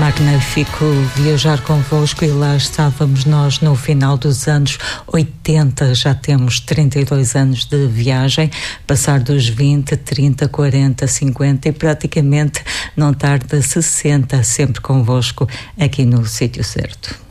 magnífico viajar convosco, e lá estávamos nós no final dos anos 80, já temos 32 anos de viagem, passar dos 20, 30, 40, 50 e praticamente não tarda 60, sempre convosco aqui no sítio certo.